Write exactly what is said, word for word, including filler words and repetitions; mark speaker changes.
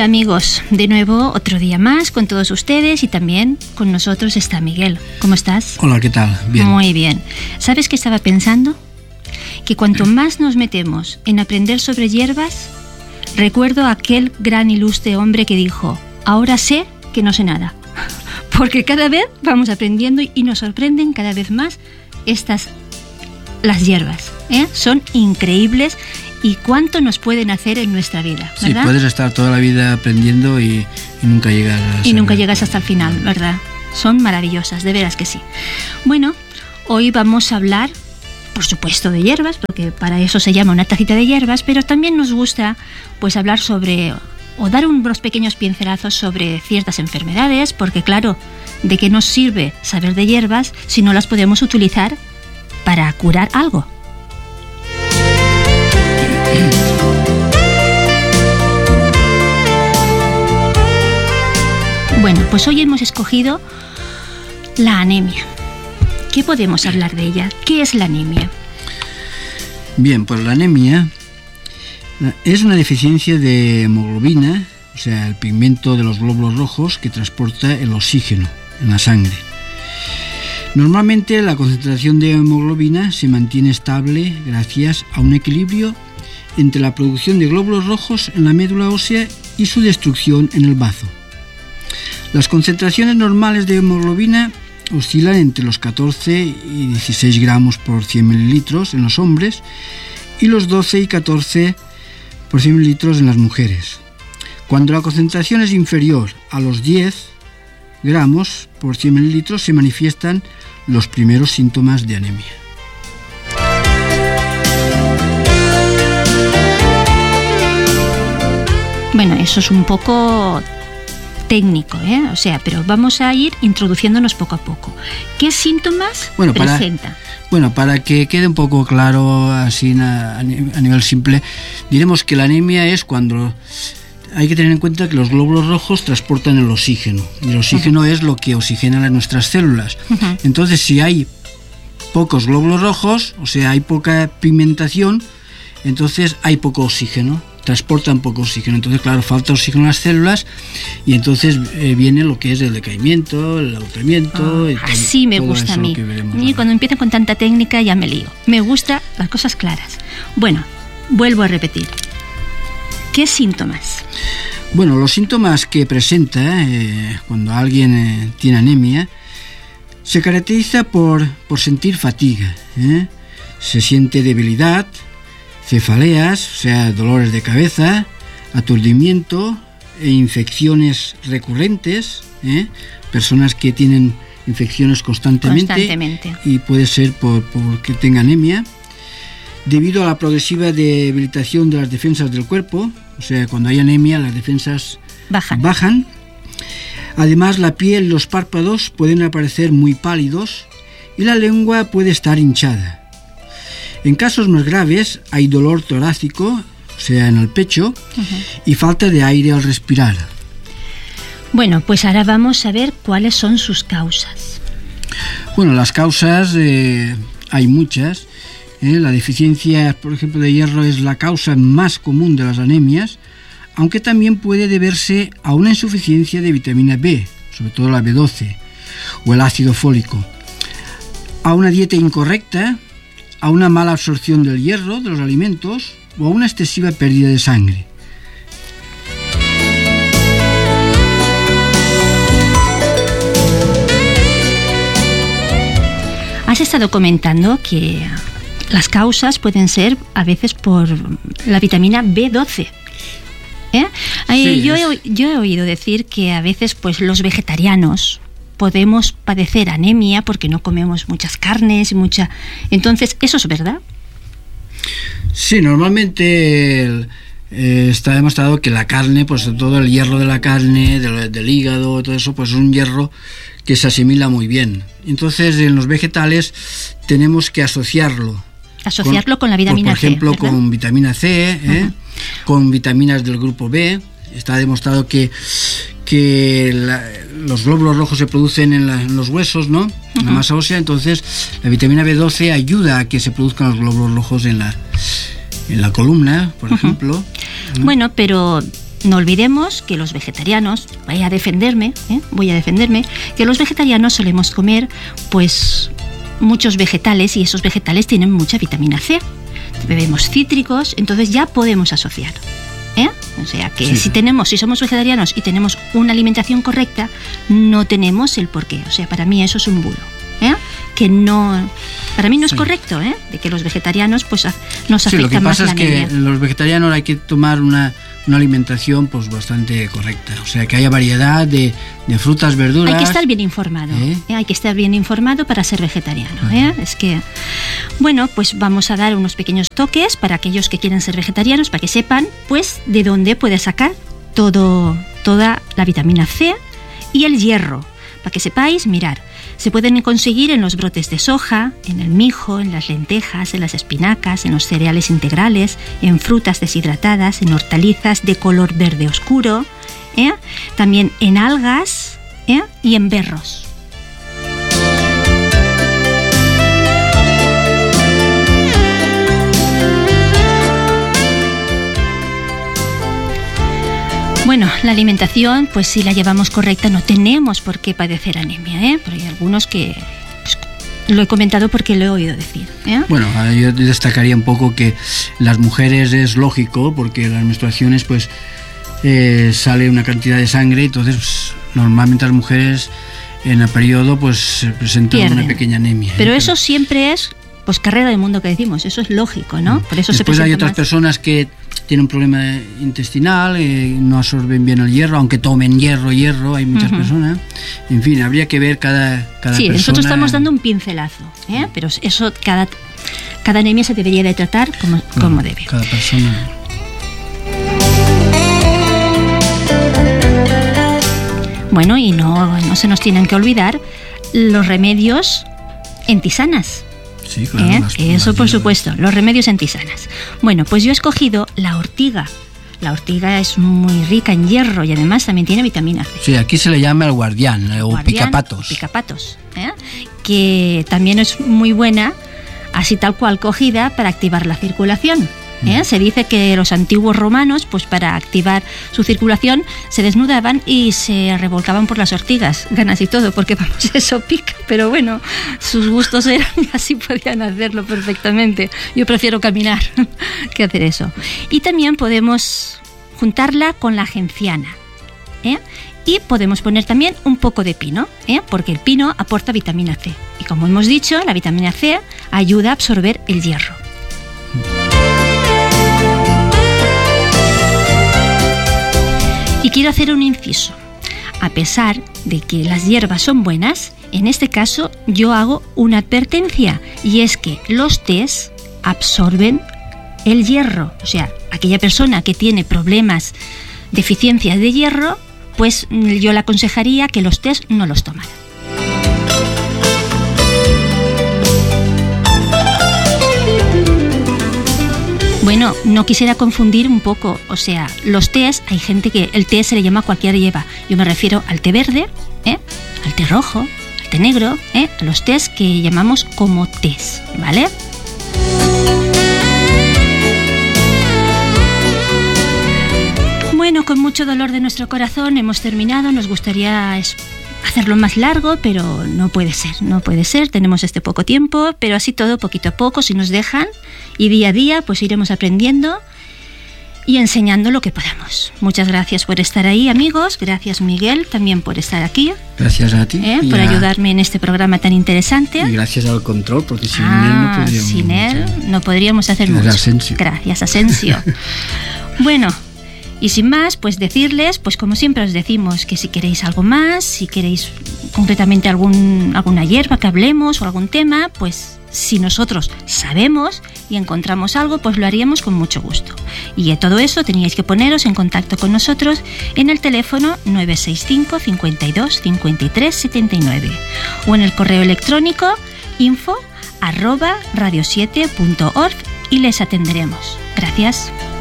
Speaker 1: Hola amigos, de nuevo otro día más con todos ustedes y también con nosotros está Miguel. ¿Cómo estás?
Speaker 2: Hola, ¿qué tal? Bien.
Speaker 1: Muy bien. ¿Sabes qué estaba pensando? Que cuanto más nos metemos en aprender sobre hierbas, recuerdo a aquel gran ilustre hombre que dijo: ahora sé que no sé nada. Porque cada vez vamos aprendiendo y nos sorprenden cada vez más estas las hierbas, ¿eh? Son increíbles y cuánto nos pueden hacer en nuestra vida, ¿verdad?
Speaker 2: Sí, puedes estar toda la vida aprendiendo y, y nunca llegas a
Speaker 1: y nunca llegas hasta el final, ¿verdad? Son maravillosas, de veras que sí. Bueno, hoy vamos a hablar, por supuesto, de hierbas, porque para eso se llama una tacita de hierbas, pero también nos gusta pues hablar sobre o dar unos pequeños pincelazos sobre ciertas enfermedades, porque claro, ¿de qué nos sirve saber de hierbas si no las podemos utilizar para curar algo? Bueno, pues hoy hemos escogido la anemia. ¿Qué podemos hablar de ella? ¿Qué es la anemia?
Speaker 2: Bien, pues la anemia es una deficiencia de hemoglobina, o sea, el pigmento de los glóbulos rojos que transporta el oxígeno en la sangre. Normalmente la concentración de hemoglobina se mantiene estable gracias a un equilibrio entre la producción de glóbulos rojos en la médula ósea y su destrucción en el bazo. Las concentraciones normales de hemoglobina oscilan entre los catorce y dieciséis gramos por cien mililitros en los hombres y los doce y catorce por cien mililitros en las mujeres. Cuando la concentración es inferior a los diez gramos por cien mililitros se manifiestan los primeros síntomas de anemia.
Speaker 1: Bueno, eso es un poco técnico, ¿eh? O sea, pero vamos a ir introduciéndonos poco a poco. ¿Qué síntomas
Speaker 2: bueno, para,
Speaker 1: presenta?
Speaker 2: Bueno, para que quede un poco claro, así a, a nivel simple, diremos que la anemia es cuando hay que tener en cuenta que los glóbulos rojos transportan el oxígeno, y el oxígeno uh-huh. es lo que oxigena nuestras células. Uh-huh. Entonces, si hay pocos glóbulos rojos, o sea, hay poca pigmentación, entonces hay poco oxígeno. Transportan poco oxígeno, entonces claro, falta oxígeno en las células y entonces eh, viene lo que es el decaimiento, el agotamiento.
Speaker 1: Oh,
Speaker 2: y todo,
Speaker 1: así me
Speaker 2: todo
Speaker 1: gusta a mí. Y cuando empiezan con tanta técnica ya me lío. Me gusta las cosas claras. Bueno, vuelvo a repetir. ¿Qué síntomas?
Speaker 2: Bueno, los síntomas que presenta eh, cuando alguien eh, tiene anemia se caracteriza por, por sentir fatiga, ¿eh? Se siente debilidad, cefaleas, o sea, dolores de cabeza, aturdimiento e infecciones recurrentes, ¿eh? Personas que tienen infecciones constantemente,
Speaker 1: constantemente.
Speaker 2: Y puede ser por, por que tenga anemia, debido a la progresiva debilitación de las defensas del cuerpo, o sea, cuando hay anemia las defensas
Speaker 1: bajan.
Speaker 2: bajan. Además, la piel y los párpados pueden aparecer muy pálidos y la lengua puede estar hinchada. En casos más graves hay dolor torácico, o sea, en el pecho, uh-huh. y falta de aire al respirar.
Speaker 1: Bueno, pues ahora vamos a ver cuáles son sus causas.
Speaker 2: Bueno, las causas eh, hay muchas. ¿eh? La deficiencia, por ejemplo, de hierro es la causa más común de las anemias, aunque también puede deberse a una insuficiencia de vitamina B, sobre todo la B doce, o el ácido fólico, a una dieta incorrecta, a una mala absorción del hierro de los alimentos o a una excesiva pérdida de sangre.
Speaker 1: Has estado comentando que las causas pueden ser a veces por la vitamina B doce. ¿Eh?
Speaker 2: Sí,
Speaker 1: yo,
Speaker 2: es...
Speaker 1: he, yo he oído decir que a veces pues los vegetarianos podemos padecer anemia porque no comemos muchas carnes y mucha. Entonces, ¿eso es verdad?
Speaker 2: Sí, normalmente el, eh, está demostrado que la carne, pues todo el hierro de la carne, del, del hígado, todo eso, pues es un hierro que se asimila muy bien. Entonces, en los vegetales tenemos que asociarlo.
Speaker 1: Asociarlo con, con la vitamina
Speaker 2: C. Por ejemplo,
Speaker 1: C, ¿verdad?
Speaker 2: Con vitamina C, ¿eh? Uh-huh. Con vitaminas del grupo B. Está demostrado que que la, los glóbulos rojos se producen en, la, en los huesos, ¿no? Uh-huh. En la masa ósea, entonces la vitamina B doce ayuda a que se produzcan los glóbulos rojos en la, en la columna, por uh-huh. ejemplo.
Speaker 1: ¿no? Bueno, pero no olvidemos que los vegetarianos, voy a defenderme, ¿eh? voy a defenderme, que los vegetarianos solemos comer pues muchos vegetales y esos vegetales tienen mucha vitamina C. Bebemos cítricos, entonces ya podemos asociar. ¿Eh? O sea que sí. si tenemos, si somos vegetarianos y tenemos una alimentación correcta, no tenemos el porqué. O sea, para mí eso es un bulo. ¿Eh? Que no, para mí no es sí. correcto, ¿eh? De que los vegetarianos pues nos afecta más. Sí, lo que
Speaker 2: pasa
Speaker 1: es
Speaker 2: que los vegetarianos hay que tomar una, una alimentación pues bastante correcta, o sea que haya variedad de, de frutas, verduras.
Speaker 1: Hay que estar bien informado, ¿Eh? ¿eh? Hay que estar bien informado para ser vegetariano. Uh-huh. ¿eh? Es que, bueno, pues vamos a dar unos pequeños toques para aquellos que quieren ser vegetarianos, para que sepan pues de dónde puede sacar todo, toda la vitamina C y el hierro, para que sepáis, mirar. Se pueden conseguir en los brotes de soja, en el mijo, en las lentejas, en las espinacas, en los cereales integrales, en frutas deshidratadas, en hortalizas de color verde oscuro, ¿eh? también en algas ¿eh? y en berros. Bueno, la alimentación, pues si la llevamos correcta, no tenemos por qué padecer anemia, ¿eh? Pero hay algunos que pues, lo he comentado porque lo he oído decir. ¿eh?
Speaker 2: Bueno, yo destacaría un poco que las mujeres es lógico, porque las menstruaciones, pues eh, sale una cantidad de sangre, entonces pues, normalmente las mujeres en el periodo pues presentan Pierden. una pequeña anemia.
Speaker 1: Pero
Speaker 2: ¿eh?
Speaker 1: eso siempre es pues carrera del mundo que decimos, eso es lógico, ¿no? Por eso
Speaker 2: Después
Speaker 1: se
Speaker 2: hay otras
Speaker 1: más.
Speaker 2: personas que tienen un problema intestinal, eh, no absorben bien el hierro, aunque tomen hierro, hierro, hay muchas uh-huh. personas. En fin, habría que ver cada, cada
Speaker 1: sí,
Speaker 2: persona. Sí,
Speaker 1: nosotros estamos dando un pincelazo, ¿eh? Pero eso, cada, cada anemia se debería de tratar como, claro, como debe.
Speaker 2: Cada persona.
Speaker 1: Bueno, y no, no se nos tienen que olvidar los remedios en tisanas.
Speaker 2: Sí, claro,
Speaker 1: ¿Eh?
Speaker 2: las,
Speaker 1: Eso
Speaker 2: las
Speaker 1: por supuesto, los remedios en tisanas. Bueno, pues yo he escogido la ortiga. La ortiga es muy rica en hierro y además también tiene vitamina C.
Speaker 2: Sí, aquí se le llama el guardián o guardián, picapatos.
Speaker 1: Picapatos, ¿eh? Que también es muy buena, así tal cual cogida, para activar la circulación. ¿Eh? Se dice que los antiguos romanos, pues para activar su circulación, se desnudaban y se revolcaban por las ortigas, ganas y todo, porque vamos, eso pica, pero bueno, sus gustos eran y así podían hacerlo perfectamente. Yo prefiero caminar que hacer eso. Y también podemos juntarla con la genciana, ¿eh? Y podemos poner también un poco de pino, ¿eh? Porque el pino aporta vitamina C. Y como hemos dicho, la vitamina C ayuda a absorber el hierro. Y quiero hacer un inciso. A pesar de que las hierbas son buenas, en este caso yo hago una advertencia, y es que los tés absorben el hierro. O sea, aquella persona que tiene problemas, deficiencias de hierro, pues yo le aconsejaría que los tés no los tomara. Bueno, no quisiera confundir un poco, o sea, los tés, hay gente que el té se le llama cualquier hierba. Yo me refiero al té verde, ¿eh? al té rojo, al té negro, ¿eh? a los tés que llamamos como tés, ¿vale? Bueno, con mucho dolor de nuestro corazón hemos terminado. Nos gustaría hacerlo más largo, pero no puede ser, no puede ser. Tenemos este poco tiempo, pero así todo, poquito a poco, si nos dejan, y día a día, pues iremos aprendiendo y enseñando lo que podamos. Muchas gracias por estar ahí, amigos. Gracias, Miguel, también por estar aquí.
Speaker 2: Gracias a ti.
Speaker 1: ¿Eh? Por a... ayudarme en este programa tan interesante.
Speaker 2: Y gracias al control, porque sin
Speaker 1: ah,
Speaker 2: él no podríamos...
Speaker 1: sin él no podríamos hacer mucho.
Speaker 2: Asensio.
Speaker 1: Gracias, Asensio. Bueno... Y sin más, pues decirles, pues como siempre os decimos, que si queréis algo más, si queréis concretamente algún, alguna hierba que hablemos o algún tema, pues si nosotros sabemos y encontramos algo, pues lo haríamos con mucho gusto. Y de todo eso teníais que poneros en contacto con nosotros en el teléfono nueve seis cinco, cincuenta y dos, cincuenta y tres, setenta y nueve o en el correo electrónico info arroba radio siete punto org y les atenderemos. Gracias.